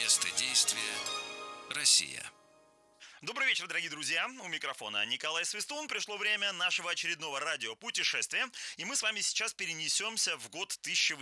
Место действия – Россия. Добрый вечер, дорогие друзья. У микрофона Николай Свистун. Пришло время нашего очередного радиопутешествия. И мы с вами сейчас перенесемся в год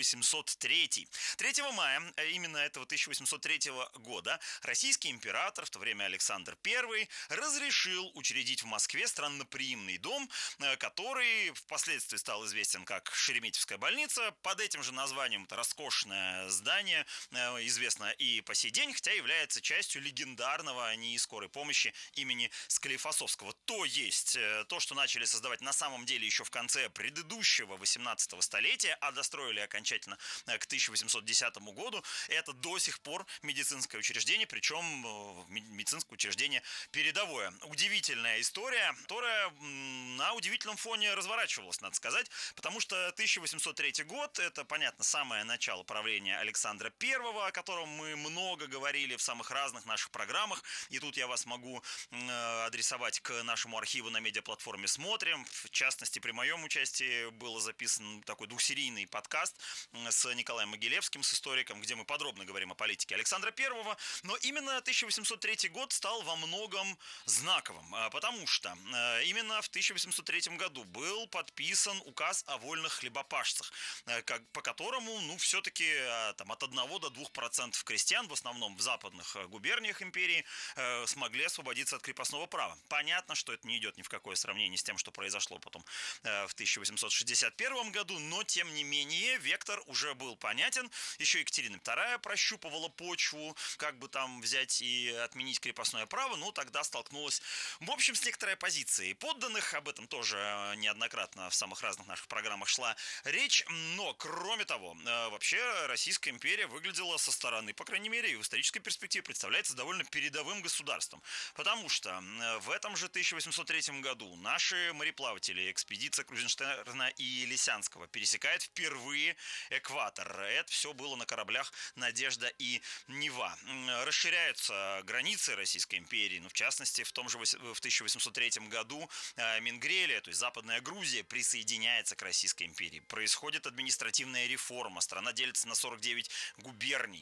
1803. 3 мая именно этого 1803 года российский император, в то время Александр I, разрешил учредить в Москве странноприимный дом, который впоследствии стал известен как Шереметьевская больница. Под этим же названием это роскошное здание известно и по сей день, хотя является частью легендарного НИИ скорой помощи имени Склифосовского. То есть то, что начали создавать на самом деле еще в конце предыдущего 18 столетия, а достроили окончательно к 1810 году, это до сих пор медицинское учреждение, причем медицинское учреждение передовое. Удивительная история, которая на удивительном фоне разворачивалась, надо сказать, потому что 1803 год, это, понятно, самое начало правления Александра I, о котором мы много говорили в самых разных наших программах, и тут я вас могу адресовать к нашему архиву на медиаплатформе «Смотрим». В частности, при моем участии был записан такой двухсерийный подкаст с Николаем Могилевским, с историком, где мы подробно говорим о политике Александра I. Но именно 1803 год стал во многом знаковым, потому что именно в 1803 году был подписан указ о вольных хлебопашцах, по которому, все-таки от 1 до 2% крестьян, в основном в западных губерниях империи, смогли освободиться от крепостного права. Понятно, что это не идет ни в какое сравнение с тем, что произошло потом в 1861 году, но тем не менее вектор уже был понятен. Еще Екатерина II прощупывала почву, как бы там взять и отменить крепостное право, но тогда столкнулась, в общем, с некоторой оппозицией подданных. Об этом тоже неоднократно в самых разных наших программах шла речь. Но, кроме того, вообще Российская империя выглядела со стороны, по крайней мере, и в исторической перспективе представляется довольно передовым государством. Потому что в этом же 1803 году наши мореплаватели, экспедиция Крузенштерна и Лисянского, пересекают впервые экватор. Это все было на кораблях «Надежда» и «Нева». Расширяются границы Российской империи, в частности, в 1803 году Мингрелия, то есть Западная Грузия, присоединяется к Российской империи. Происходит административная реформа, страна делится на 49 губерний.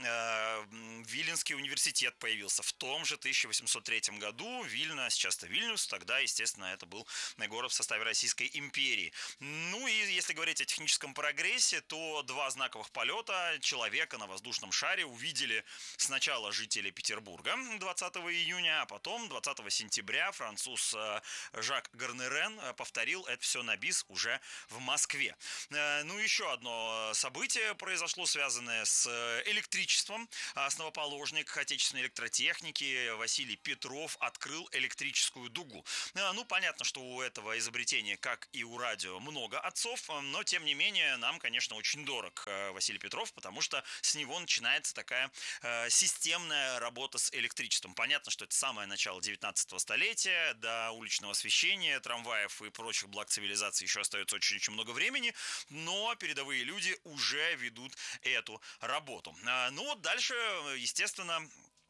Виленский университет появился в том же 1803 году. Вильна, сейчас-то Вильнюс, тогда, естественно, это был город в составе Российской империи. Ну и если говорить о техническом прогрессе, то 2 знаковых полета человека на воздушном шаре увидели сначала жители Петербурга 20 июня, а потом 20 сентября француз Жак Гарнерен повторил это все на бис уже в Москве. Ну, еще одно событие произошло, связанное с электричеством. Основоположник отечественной электротехники Василий Петров открыл электрическую дугу. Ну, понятно, что у этого изобретения, как и у радио, много отцов, но, тем не менее, нам, конечно, очень дорог Василий Петров, потому что с него начинается такая системная работа с электричеством. Понятно, что это самое начало 19 столетия, до уличного освещения, трамваев и прочих благ цивилизации еще остается очень-очень много времени, но передовые люди уже ведут эту работу. Ну вот дальше, естественно,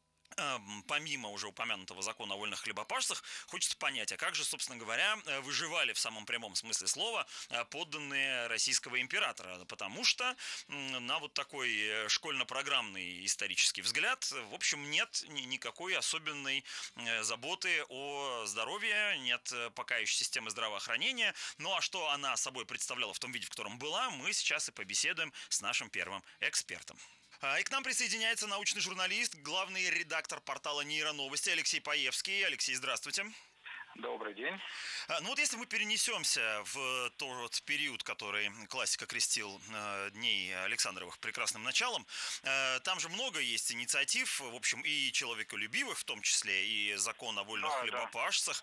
помимо уже упомянутого закона о вольных хлебопашцах, хочется понять, а как же, собственно говоря, выживали в самом прямом смысле слова подданные российского императора? Потому что на вот такой школьно-программный исторический взгляд, в общем, нет никакой особенной заботы о здоровье, нет пока еще системы здравоохранения. Ну а что она собой представляла в том виде, в котором была, мы сейчас и побеседуем с нашим первым экспертом. И к нам присоединяется научный журналист, главный редактор портала «Нейроновости» Алексей Паевский. Алексей, здравствуйте. Добрый день. Ну вот если мы перенесемся в тот период, который классика крестил дней Александровых прекрасным началом, там же много есть инициатив, в общем, и человеколюбивых, в том числе и закон о вольных хлебопашцах,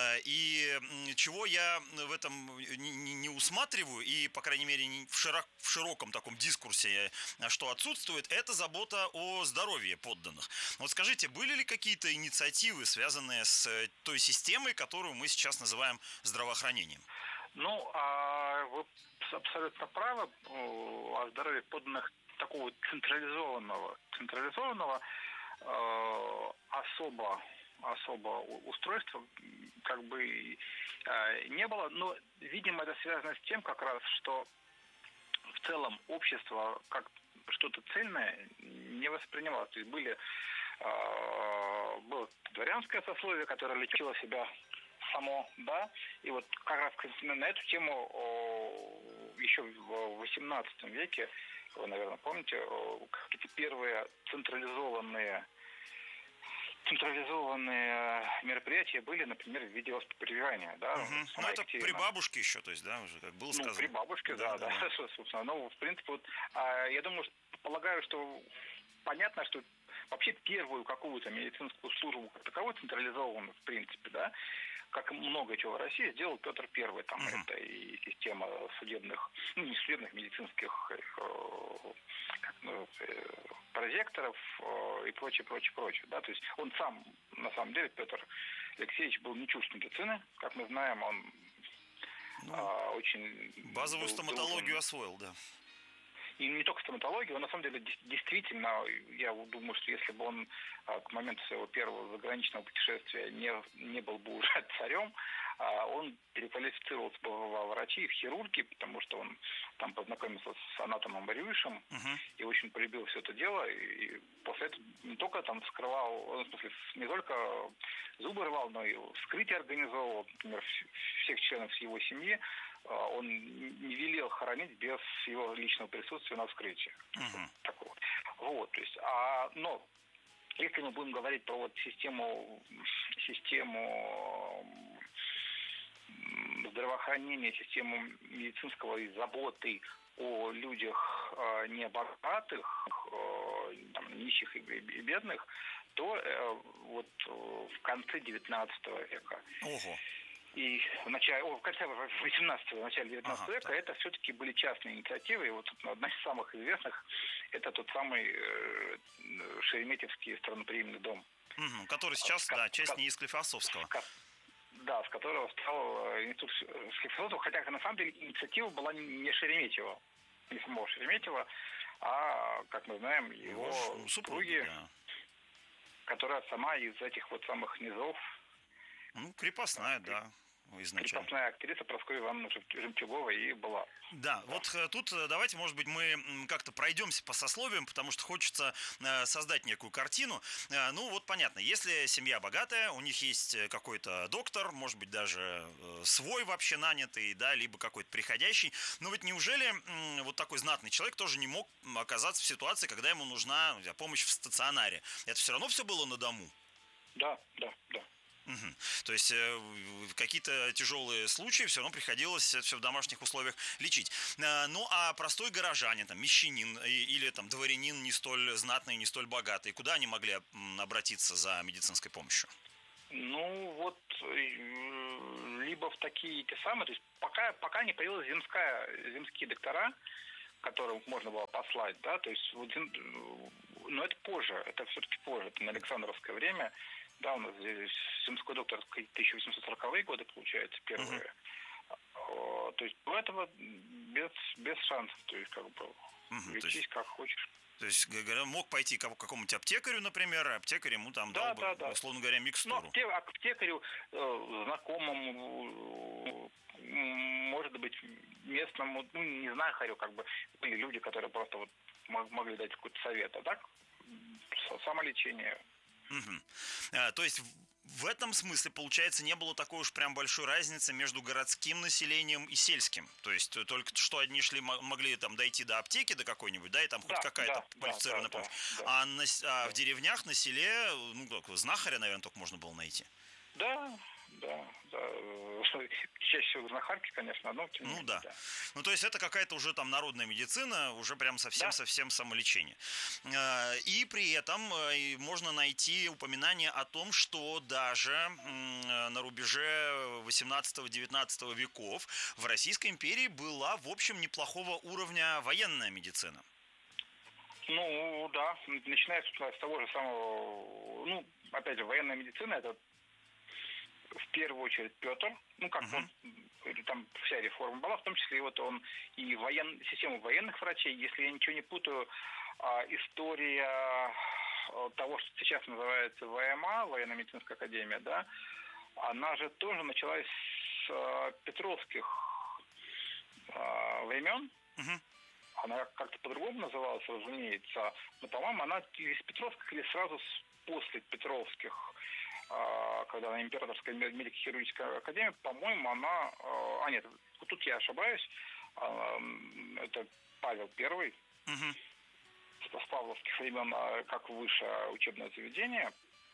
и чего я в этом не усматриваю, и, по крайней мере, в широком таком дискурсе, что отсутствует, это забота о здоровье подданных. Вот скажите, были ли какие-то инициативы, связанные с той системой, которую мы сейчас называем здравоохранением? Ну, вы абсолютно правы. О здоровье подданных такого централизованного особо устройства как бы не было. Но, видимо, это связано с тем как раз, что в целом общество, как что-то цельное не воспринималось. То есть было дворянское сословие, которое лечило себя само, да, и вот как раз на эту тему еще в XVIII веке, вы, наверное, помните, какие-то первые централизованные мероприятия были, например, в виде воспитания, да. Ну, это при бабушке еще, то есть, да, уже как было сказано. При бабушке, да, собственно. Ну, в принципе, вот, я думаю, полагаю, что понятно, что вообще первую какую-то медицинскую службу как таковую централизованную, в принципе, да, как много чего в России сделал Петр I. Там это и система судебных, не судебных, медицинских прозекторов и прочее. Да? То есть он сам, на самом деле, Петр Алексеевич был не чужд медицины. Как мы знаем, он очень... Базовую стоматологию освоил, да. И не только стоматологию, он на самом деле действительно, я думаю, что если бы он к моменту своего первого заграничного путешествия не был бы уже царем, он переквалифицировался бы во врачи и в хирурги, потому что он там познакомился с анатомом Барюишем и очень полюбил все это дело. И после этого не только там вскрывал, в смысле, не только зубы рвал, но и вскрытие организовывал, например, всех членов его семьи. Он не велел хоронить без его личного присутствия на вскрытии. Такого. Вот, то есть, но если мы будем говорить про вот систему здравоохранения, систему медицинского и заботы о людях небогатых, нищих и бедных, то вот в конце XIX века и в конце 18-го, в начале 19 века это все-таки были частные инициативы. И вот одна из самых известных – это тот самый Шереметьевский странноприимный дом. Который сейчас, часть НИИ Склифосовского. Да, с которого стал институт Склифосовского, хотя на самом деле инициатива была не Шереметьева, не самого Шереметьева, а, как мы знаем, его супруги, которая сама из этих вот самых низов. Крепостная, да. Изначально. Крепостная актриса Прасковья Ивановна Жемчугова и была. Да, вот тут давайте, может быть, мы как-то пройдемся по сословиям, потому что хочется создать некую картину. Ну, вот понятно, если семья богатая, у них есть какой-то доктор, может быть, даже свой вообще нанятый, да, либо какой-то приходящий. Но ведь неужели вот такой знатный человек тоже не мог оказаться в ситуации, когда ему нужна помощь в стационаре? Это все равно все было на дому? Да. То есть какие-то тяжелые случаи все равно приходилось все в домашних условиях лечить. Ну, а простой горожанин, там, мещанин или там дворянин не столь знатный, не столь богатый, куда они могли обратиться за медицинской помощью? Ну, вот, либо в такие те самые, то есть пока не появилась земские доктора, которых можно было послать, да, то есть, но это позже, это все-таки позже, это на Александровское время. Да, у нас здесь земской доктор 1840-е годы, получается, первые. То есть до этого без шансов, то есть как бы лечись как хочешь. То есть мог пойти к какому-нибудь аптекарю, например, и аптекарь ему там дал бы, условно говоря, микстуру. Ну, аптекарю, знакомому, может быть, местному, не знахарю, как бы, были люди, которые просто вот могли дать какой-то совет, а так самолечение. То есть в этом смысле, получается, не было такой уж прям большой разницы между городским населением и сельским. То есть только что одни могли там дойти до аптеки, до какой-нибудь, да, и там хоть какая-то квалифицированная помощь. А в деревнях, на селе, знахаря, наверное, только можно было найти. Да. Чаще всего знахарки, конечно, но тем не менее, да. Ну, то есть это какая-то уже там народная медицина, уже прям совсем самолечение. И при этом можно найти упоминание о том, что даже на рубеже 18-19 веков в Российской империи была, в общем, неплохого уровня военная медицина. Ну, да, начиная с того же самого, опять же, военная медицина, это в первую очередь Петр, там вся реформа была, в том числе вот он и систему военных врачей, если я ничего не путаю, история того, что сейчас называется ВМА, военно-медицинская академия, да, она же тоже началась с петровских времен, она как-то по-другому называлась, разумеется, но, по-моему, она из Петровских или сразу после Петровских, когда она Императорская медико-хирургическая академия, по-моему, она... нет, тут я ошибаюсь, это Павел I, с павловских времен, как высшее учебное заведение,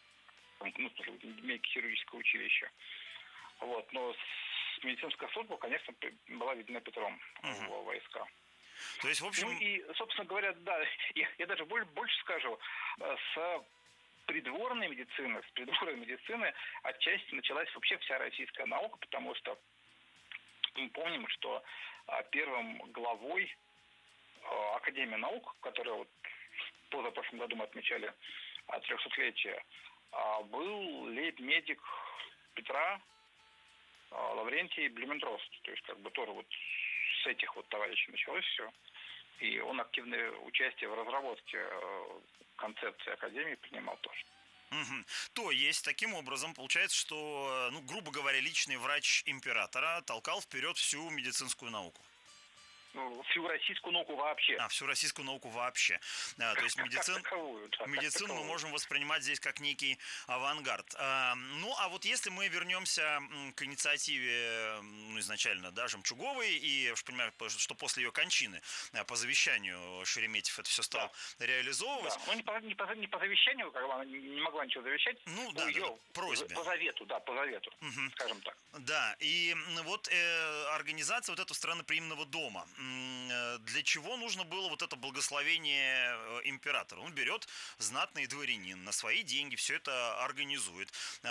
медико-хирургическое училище. Вот, но медицинская служба, конечно, была введена Петром в войска. То есть, в общем... Ну и, собственно говоря, да, я даже больше скажу, с придворной медицины отчасти началась вообще вся российская наука, потому что мы помним, что первым главой Академии наук, которая вот в позапрошлом году мы отмечали 300-летие, был лейб-медик Петра Лаврентий Блюментрост. То есть как бы тоже вот с этих вот товарищей началось все. И он активное участие в разработке концепции Академии принимал тоже. То есть, таким образом, получается, что, грубо говоря, личный врач императора толкал вперед всю медицинскую науку. Всю российскую науку вообще. Всю российскую науку вообще. То есть медицину мы можем воспринимать здесь как некий авангард. Ну, а вот если мы вернемся к инициативе, изначально, да, Жемчуговой, и я уж понимаю, что после ее кончины по завещанию Шереметьев это все стал реализовывать. Да. Ну, не по завещанию, как бы она не могла ничего завещать. Да, просьбе. По завету, скажем так. Да, и вот организация вот этого странноприимного дома. Для чего нужно было вот это благословение императора? Он берет знатный дворянин, на свои деньги все это организует.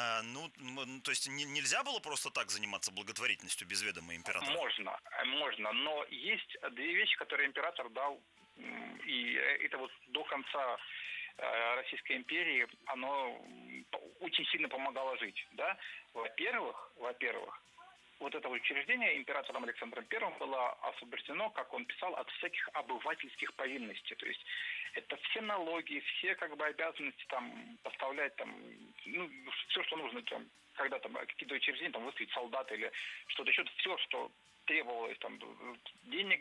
То есть нельзя было просто так заниматься благотворительностью без ведома императора? Можно, но есть две вещи, которые император дал, и это вот до конца Российской империи оно очень сильно помогало жить, да? Во-первых, вот это учреждение императором Александром I было освобождено, как он писал, от всяких обывательских повинностей. То есть это все налоги, все как бы обязанности там поставлять там, все, что нужно там, когда там какие-то учреждения, там выставить солдат или что-то еще, все, что требовалось, там, денег,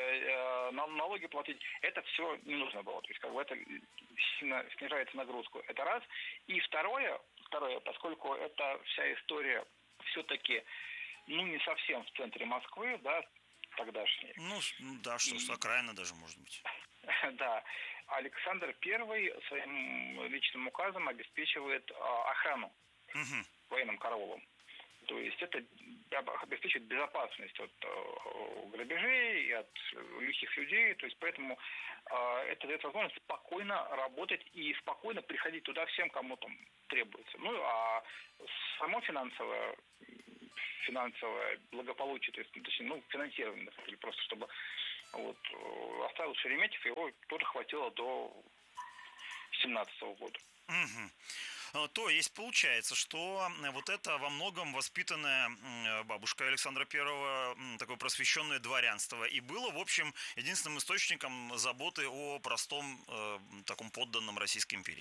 налоги платить, это все не нужно было. То есть как бы это сильно снижается нагрузку. Это раз. И второе, поскольку эта вся история все-таки не совсем в центре Москвы, да, тогдашней. С окраины даже, может быть. Да. Александр I своим личным указом обеспечивает охрану военным караулом. То есть это обеспечивает безопасность от грабежей и от лихих людей. То есть поэтому это дает возможность спокойно работать и спокойно приходить туда всем, кому там требуется. А само финансовое благополучие, то есть, финансирование, на самом деле, просто чтобы оставил Шереметьев, его тоже хватило до 17 года. То есть получается, что вот это во многом воспитанное бабушкой Александра I такое просвещенное дворянство и было, в общем, единственным источником заботы о простом таком подданном Российской империи.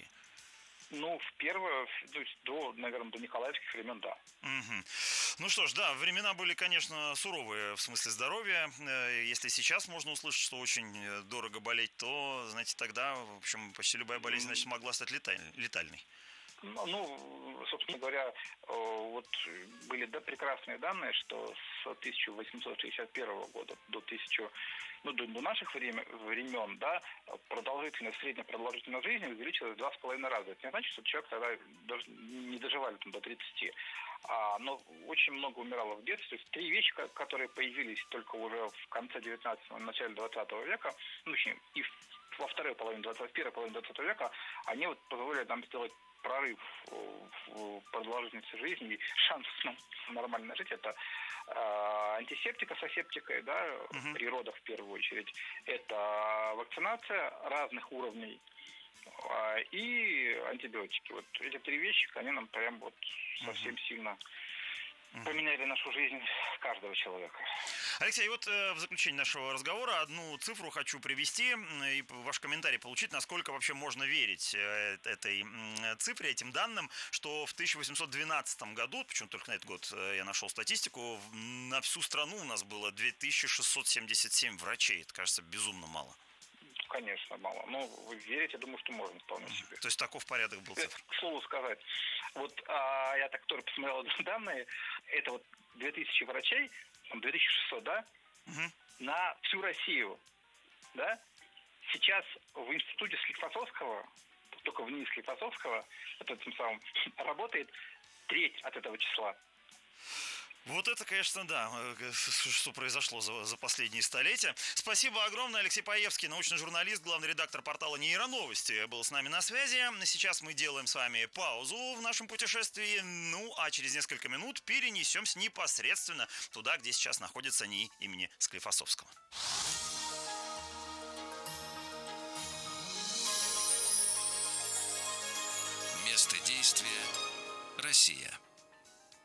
До Николаевских времен, да. Ну что ж, да, времена были, конечно, суровые в смысле здоровья. Если сейчас можно услышать, что очень дорого болеть, то, знаете, тогда, в общем, почти любая болезнь, значит, могла стать летальной. Собственно говоря, вот были прекрасные данные, что с 1861 года до наших времен, да, средняя продолжительность жизни увеличилась в 2,5 раза. Это не значит, что человек тогда даже не доживали до 30. Но очень много умирало в детстве. То есть 3 вещи, которые появились только уже в конце 19-го, начале 20 века, и во первой половине 20 века, они позволили нам сделать прорыв в продолжительности жизни и шанс нормально жить. Это антисептика с асептикой, да, при родах в первую очередь. Это вакцинация разных уровней и антибиотики. Вот эти 3 вещи, они нам прям совсем сильно поменяли нашу жизнь каждого человека. Алексей, вот в заключение нашего разговора одну цифру хочу привести и ваш комментарий получить, насколько вообще можно верить этой цифре, этим данным, что в 1812 году, почему только на этот год я нашел статистику, на всю страну у нас было 2677 врачей. Это, кажется, безумно мало. Конечно, мало. Но вы верите, я думаю, что можно вполне себе. То есть таков порядок был цифр. К слову сказать, вот я так тоже посмотрел данные, это вот 2000 врачей, 2600, да, на всю Россию, да. Сейчас в институте Склифосовского, только в НИИ Склифосовского, этим самым, работает треть от этого числа. Вот это, конечно, да, что произошло за последние столетия. Спасибо огромное. Алексей Паевский, научный журналист, главный редактор портала «Нейроновости», был с нами на связи. Сейчас мы делаем с вами паузу в нашем путешествии. Ну, а через несколько минут перенесемся непосредственно туда, где сейчас находится НИИ имени Склифосовского. Место действия – Россия.